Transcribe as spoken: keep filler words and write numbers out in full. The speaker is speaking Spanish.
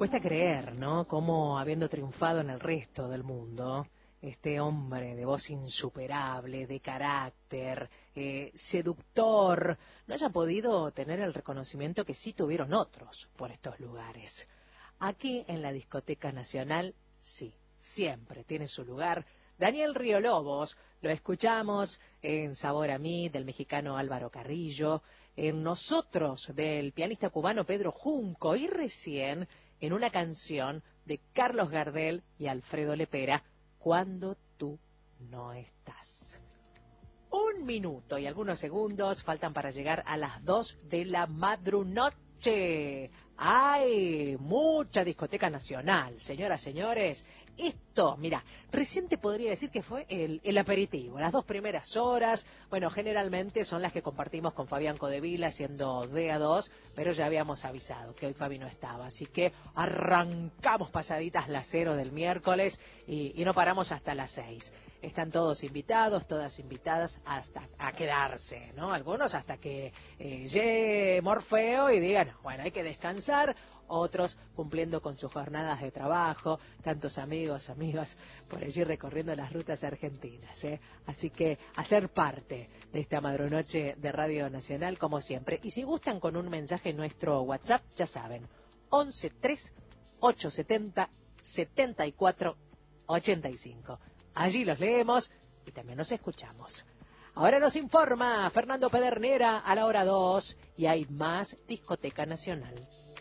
Cuesta creer, ¿no? Cómo, habiendo triunfado en el resto del mundo, este hombre de voz insuperable, de carácter, eh, seductor, no haya podido tener el reconocimiento que sí tuvieron otros por estos lugares. Aquí en la Discoteca Nacional, sí, siempre tiene su lugar Daniel Riolobos. Lo escuchamos en Sabor a mí, del mexicano Álvaro Carrillo, en Nosotros, del pianista cubano Pedro Junco, y recién en una canción de Carlos Gardel y Alfredo Lepera, Cuando tú no estás. Un minuto y algunos segundos faltan para llegar a las dos de la madrunoche. ¡Ay! Mucha discoteca nacional, señoras, señores. Esto, mira, recién te podría decir que fue el, el aperitivo, las dos primeras horas. Bueno, generalmente son las que compartimos con Fabián Codevila, siendo de a dos, pero ya habíamos avisado que hoy Fabi no estaba. Así que arrancamos pasaditas las cero del miércoles y, y no paramos hasta las seis. Están todos invitados, todas invitadas hasta a quedarse, ¿no? Algunos hasta que eh, llegue Morfeo y digan, bueno, hay que descansar. Otros cumpliendo con sus jornadas de trabajo, tantos amigos, amigas por allí recorriendo las rutas argentinas, ¿eh? Así que a ser parte de esta madrunoche de Radio Nacional como siempre. Y si gustan con un mensaje en nuestro WhatsApp, ya saben, once tres ocho setenta setenta y cuatro ochenta y cinco. Allí los leemos y también nos escuchamos. Ahora nos informa Fernando Pedernera a la hora dos y hay más Discoteca Nacional.